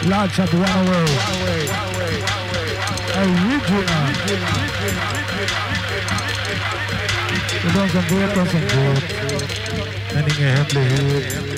Large at one away. Original. We don't some good. Ending a handle here.